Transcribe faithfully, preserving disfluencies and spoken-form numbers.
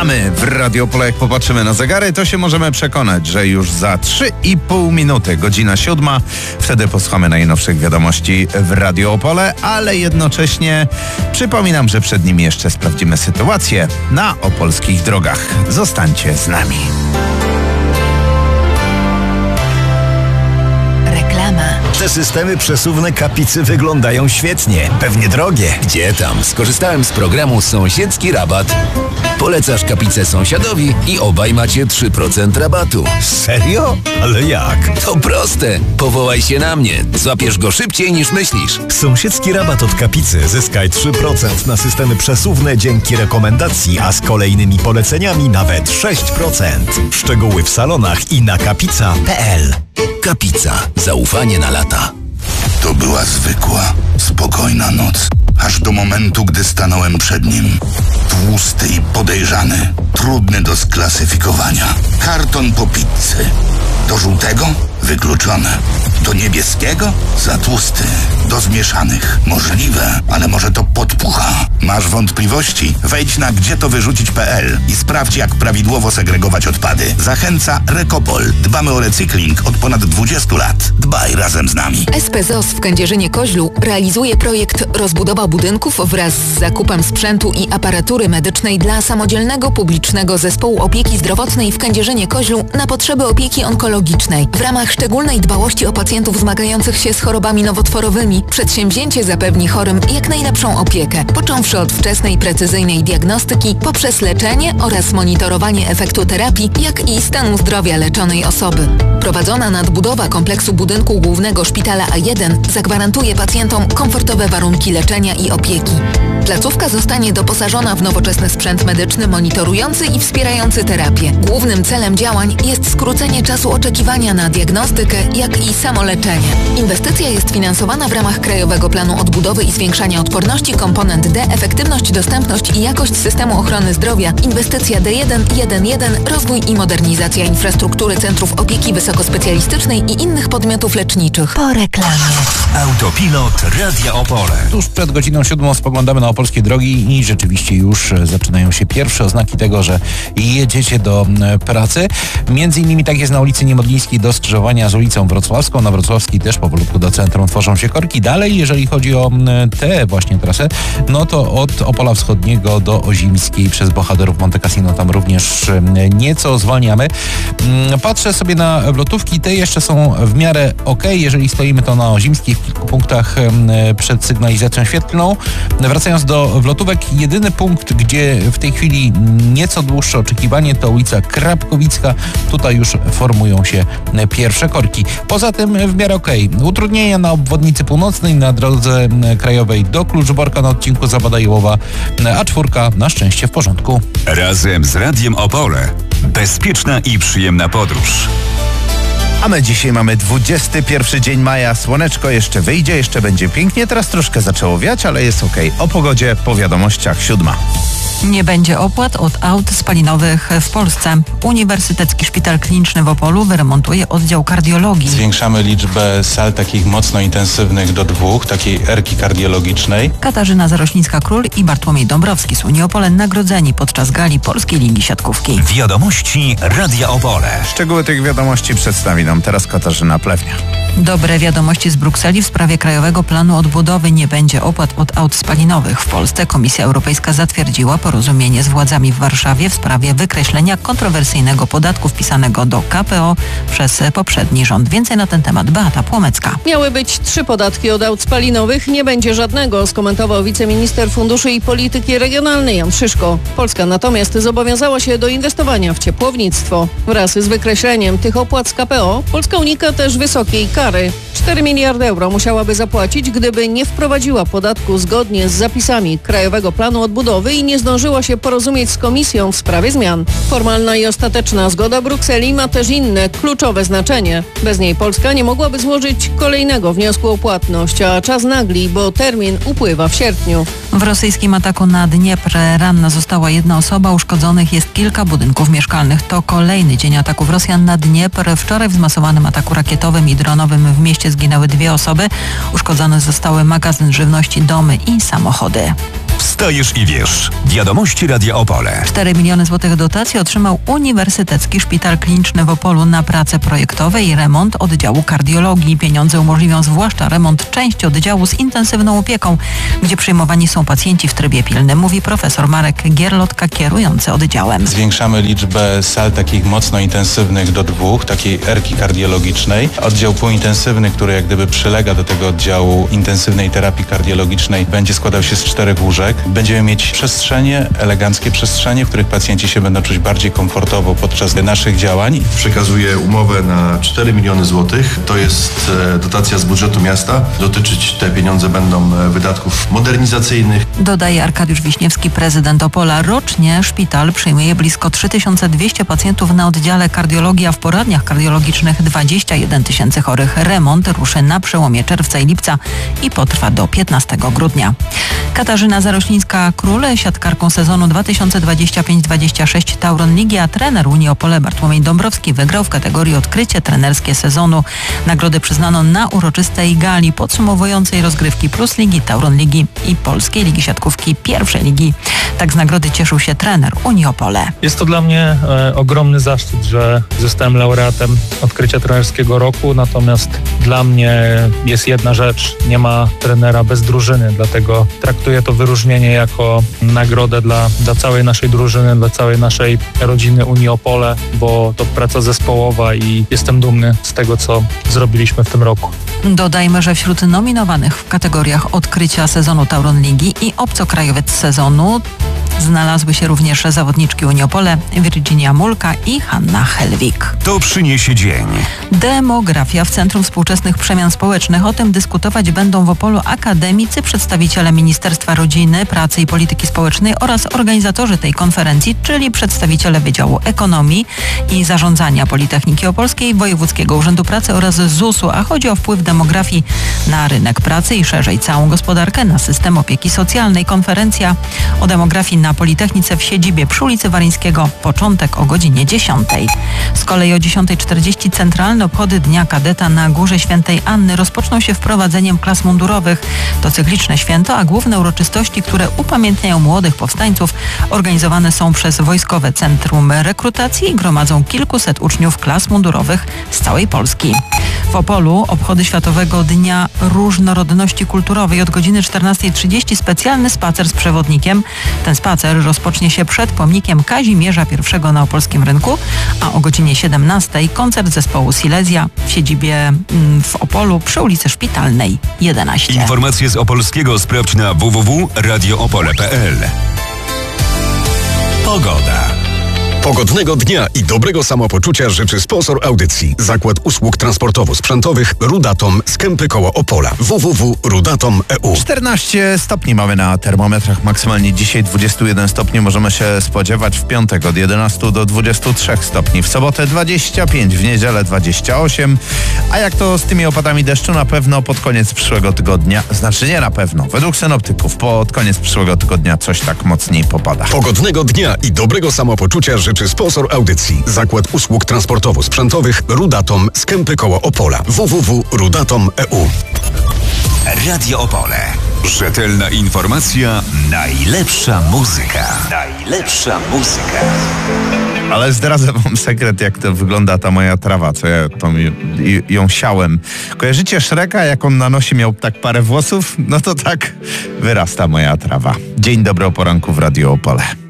A my w Radio Opole, jak popatrzymy na zegary, to się możemy przekonać, że już za trzy i pół minuty, godzina siódma, wtedy posłuchamy najnowszych wiadomości w Radio Opole, ale jednocześnie przypominam, że przed nimi jeszcze sprawdzimy sytuację na opolskich drogach. Zostańcie z nami. Te systemy przesuwne Kapicy wyglądają świetnie. Pewnie drogie. Gdzie tam? Skorzystałem z programu Sąsiedzki Rabat. Polecasz Kapicę sąsiadowi i obaj macie trzy procent rabatu. Serio? Ale jak? To proste. Powołaj się na mnie. Złapiesz go szybciej niż myślisz. Sąsiedzki rabat od Kapicy. Zyskaj trzy procent na systemy przesuwne dzięki rekomendacji, a z kolejnymi poleceniami nawet sześć procent. Szczegóły w salonach i na kapica kropka p l. Kapica. Zaufanie na lata. To była zwykła, spokojna noc. Aż do momentu, gdy stanąłem przed nim. Tłusty i podejrzany. Trudny do sklasyfikowania. Karton po pizzy. Do żółtego? Wykluczone. Do niebieskiego? Za tłusty. Do zmieszanych? Możliwe, ale może to podpucha. Masz wątpliwości? Wejdź na gdzie to wyrzucić kropka p l i sprawdź, jak prawidłowo segregować odpady. Zachęca Rekopol. Dbamy o recykling od ponad dwudziestu lat. Dbaj razem z nami. S P Z O S w Kędzierzynie-Koźlu realizuje projekt rozbudowa budynków wraz z zakupem sprzętu i aparatury medycznej dla samodzielnego publicznego zespołu opieki zdrowotnej w Kędzierzynie-Koźlu na potrzeby opieki onkologicznej. W ramach szczególnej dbałości o pacjentów zmagających się z chorobami nowotworowymi przedsięwzięcie zapewni chorym jak najlepszą opiekę, począwszy od wczesnej, precyzyjnej diagnostyki poprzez leczenie oraz monitorowanie efektu terapii, jak i stanu zdrowia leczonej osoby. Prowadzona nadbudowa kompleksu budynku głównego Szpitala A jeden zagwarantuje pacjentom komfortowe warunki leczenia i opieki. Placówka zostanie doposażona w nowoczesny sprzęt medyczny monitorujący i wspierający terapię. Głównym celem działań jest skrócenie czasu oczekiwania na diagnostykę, jak i samoleczenie. Inwestycja jest finansowana w ramach Krajowego Planu Odbudowy i Zwiększania Odporności, komponent D, efektywność, dostępność i jakość systemu ochrony zdrowia, inwestycja D jeden jeden jeden, rozwój i modernizacja infrastruktury centrów opieki wysokospecjalistycznej i innych podmiotów leczniczych. Po reklamie. Autopilot Radia Opole. Tuż przed godziną siódmą spoglądamy na opolskie drogi i rzeczywiście już zaczynają się pierwsze oznaki tego, że jedziecie do pracy. Między innymi tak jest na ulicy Niemodlińskiej do skrzyżowania z ulicą Wrocławską. Na Wrocławskiej też powolutku do centrum tworzą się korki. Dalej, jeżeli chodzi o tę właśnie trasę, no to od Opola Wschodniego do Ozimskiej przez Bohaterów Monte Cassino tam również nieco zwalniamy. Patrzę sobie na wlotówki, te jeszcze są w miarę ok. Jeżeli stoimy to na Ozimskiej w kilku punktach przed sygnalizacją świetlną. Wracając do wlotówek, jedyny punkt, gdzie w tej chwili nieco dłuższe oczekiwanie to ulica Krapkowicka. Tutaj już formują się pierwsze korki. Poza tym w miarę okej. Utrudnienia na obwodnicy północnej, na drodze krajowej do Kluczborka na odcinku Zabadajowa, a czwórka na szczęście w porządku. Razem z Radiem Opole. Bezpieczna i przyjemna podróż. A my dzisiaj mamy dwudziesty pierwszy dzień maja. Słoneczko jeszcze wyjdzie, jeszcze będzie pięknie. Teraz troszkę zaczęło wiać, ale jest okej. O pogodzie po wiadomościach siódma. Nie będzie opłat od aut spalinowych w Polsce. Uniwersytecki Szpital Kliniczny w Opolu wyremontuje oddział kardiologii. Zwiększamy liczbę sal takich mocno intensywnych do dwóch, takiej erki kardiologicznej. Katarzyna Zarośnicka-Król i Bartłomiej Dąbrowski z Unii Opole nagrodzeni podczas gali Polskiej Ligi Siatkówki. Wiadomości Radia Opole. Szczegóły tych wiadomości przedstawi nam teraz Katarzyna Plewnia. Dobre wiadomości z Brukseli w sprawie Krajowego Planu Odbudowy. Nie będzie opłat od aut spalinowych w Polsce. Komisja Europejska zatwierdziła porozumienie z władzami w Warszawie w sprawie wykreślenia kontrowersyjnego podatku wpisanego do K P O przez poprzedni rząd. Więcej na ten temat Beata Płomecka. Miały być trzy podatki od aut spalinowych, nie będzie żadnego, skomentował wiceminister funduszy i polityki regionalnej Jan Szyszko. Polska natomiast zobowiązała się do inwestowania w ciepłownictwo. Wraz z wykreśleniem tych opłat z K P O Polska unika też wysokiej kary. cztery miliardy euro musiałaby zapłacić, gdyby nie wprowadziła podatku zgodnie z zapisami Krajowego Planu Odbudowy i nie zdążyła się porozumieć z Komisją w sprawie zmian. Formalna i ostateczna zgoda Brukseli ma też inne, kluczowe znaczenie. Bez niej Polska nie mogłaby złożyć kolejnego wniosku o płatność, a czas nagli, bo termin upływa w sierpniu. W rosyjskim ataku na Dniepr ranna została jedna osoba, uszkodzonych jest kilka budynków mieszkalnych. To kolejny dzień ataków Rosjan na Dniepr. Wczoraj w zmasowanym ataku rakietowym i dronowym w mieście zginęły dwie osoby. Uszkodzone zostały magazyn żywności, domy i samochody. Wstajesz i wiesz. Wiadomości Radia Opole. cztery miliony złotych dotacji otrzymał Uniwersytecki Szpital Kliniczny w Opolu na prace projektowe i remont oddziału kardiologii. Pieniądze umożliwią zwłaszcza remont części oddziału z intensywną opieką, gdzie przyjmowani są pacjenci w trybie pilnym, mówi profesor Marek Gierlotka, kierujący oddziałem. Zwiększamy liczbę sal takich mocno intensywnych do dwóch, takiej erki kardiologicznej. Oddział półintensywny, który jak gdyby przylega do tego oddziału intensywnej terapii kardiologicznej, będzie składał się z czterech łóżek. Będziemy mieć przestrzenie, eleganckie przestrzenie, w których pacjenci się będą czuć bardziej komfortowo podczas naszych działań. Przekazuję umowę na cztery miliony złotych. To jest dotacja z budżetu miasta. Dotyczyć te pieniądze będą wydatków modernizacyjnych. Dodaje Arkadiusz Wiśniewski, prezydent Opola. Rocznie szpital przyjmuje blisko trzy tysiące dwieście pacjentów na oddziale kardiologii, a w poradniach kardiologicznych dwadzieścia jeden tysięcy chorych. Remont ruszy na przełomie czerwca i lipca i potrwa do piętnastego grudnia. Katarzyna Zaroślińska-Król, siatkarką sezonu dwa tysiące dwudziestego piątego dwudziestego szóstego Tauron Ligi, a trener Unii Opole Bartłomiej Dąbrowski wygrał w kategorii odkrycie trenerskie sezonu. Nagrodę przyznano na uroczystej gali podsumowującej rozgrywki Plus Ligi, Tauron Ligi i Polskiej Ligi Siatkówki pierwszej ligi. Tak z nagrody cieszył się trener Unii Opole. Jest to dla mnie e, ogromny zaszczyt, że zostałem laureatem odkrycia trenerskiego roku, natomiast dla mnie jest jedna rzecz, nie ma trenera bez drużyny, dlatego traktuję to wyróżnienie jako nagrodę dla, dla całej naszej drużyny, dla całej naszej rodziny Unii Opole, bo to praca zespołowa i jestem dumny z tego, co zrobiliśmy w tym roku. Dodajmy, że wśród nominowanych w kategoriach odkrycia sezonu Tauron Ligi i obcokrajowiec sezonu znalazły się również zawodniczki Unii Opole Virginia Mulka i Hanna Helwig. To przyniesie dzień. Demografia w Centrum Współczesnych Przemian Społecznych. O tym dyskutować będą w Opolu akademicy, przedstawiciele Ministerstwa Rodziny, Pracy i Polityki Społecznej oraz organizatorzy tej konferencji, czyli przedstawiciele Wydziału Ekonomii i Zarządzania Politechniki Opolskiej, Wojewódzkiego Urzędu Pracy oraz zusu, a chodzi o wpływ demografii na rynek pracy i szerzej całą gospodarkę, na system opieki socjalnej. Konferencja o demografii na Politechnice w siedzibie przy ulicy Waryńskiego. Początek o godzinie dziesiątej. Z kolei o dziesiąta czterdzieści centralne obchody Dnia Kadeta na Górze Świętej Anny rozpoczną się wprowadzeniem klas mundurowych. To cykliczne święto, a główne uroczystości, które upamiętniają młodych powstańców, organizowane są przez Wojskowe Centrum Rekrutacji i gromadzą kilkuset uczniów klas mundurowych z całej Polski. W Opolu obchody Światowego Dnia Różnorodności Kulturowej od godziny czternasta trzydzieści specjalny spacer z przewodnikiem. Ten spacer rozpocznie się przed pomnikiem Kazimierza I na opolskim rynku, a o godzinie siedemnastej koncert zespołu Silesia w siedzibie w Opolu przy ulicy Szpitalnej jedenaście. Informacje z Opolskiego sprawdź na w w w kropka radio opole kropka p l. Pogoda. Pogodnego dnia i dobrego samopoczucia życzy sponsor audycji. Zakład Usług Transportowo-Sprzętowych Rudatom z Kępy koło Opola. w w w kropka rudatom kropka e u. czternaście stopni mamy na termometrach. Maksymalnie dzisiaj dwadzieścia jeden stopni możemy się spodziewać. W piątek od jedenastu do dwudziestu trzech stopni. W sobotę dwadzieścia pięć, w niedzielę dwadzieścia osiem. A jak to z tymi opadami deszczu? Na pewno pod koniec przyszłego tygodnia. Znaczy nie na pewno. Według synoptyków pod koniec przyszłego tygodnia coś tak mocniej popada. Pogodnego dnia i dobrego samopoczucia życzy czy sponsor audycji. Zakład Usług Transportowo-Sprzętowych Rudatom z Kępy koło Opola. w w w kropka rudatom kropka e u. Radio Opole. Rzetelna informacja, najlepsza muzyka. Najlepsza muzyka. Ale zdradzę wam sekret, jak to wygląda ta moja trawa, co ja tą, ją siałem. Kojarzycie Shreka, jak on na nosie miał tak parę włosów? No to tak wyrasta moja trawa. Dzień dobry o poranku w Radio Opole.